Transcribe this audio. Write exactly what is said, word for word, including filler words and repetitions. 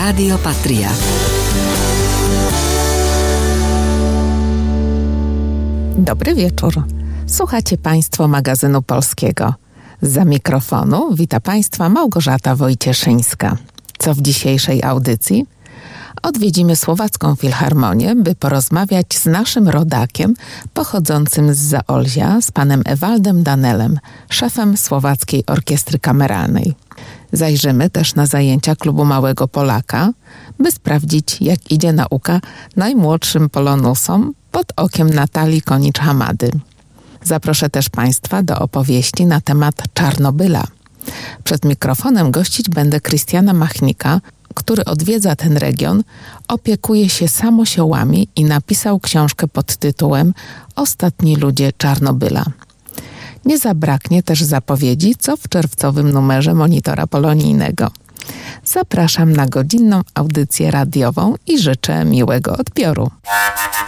Rádio Patria. Dobry wieczór. Słuchacie Państwo magazynu polskiego. Za mikrofonu wita Państwa Małgorzata Wojcieszyńska. Co w dzisiejszej audycji? Odwiedzimy Słowacką Filharmonię, by porozmawiać z naszym rodakiem pochodzącym z Zaolzia, z panem Ewaldem Danelem, szefem Słowackiej Orkiestry Kameralnej. Zajrzymy też na zajęcia Klubu Małego Polaka, by sprawdzić, jak idzie nauka najmłodszym polonusom pod okiem Natalii Konicz-Hamady. Zaproszę też Państwa do opowieści na temat Czarnobyla. Przed mikrofonem gościć będę Krystiana Machnika, który odwiedza ten region, opiekuje się samosiołami i napisał książkę pod tytułem Ostatni ludzie Czarnobyla. Nie zabraknie też zapowiedzi, co w czerwcowym numerze Monitora Polonijnego. Zapraszam na godzinną audycję radiową i życzę miłego odbioru.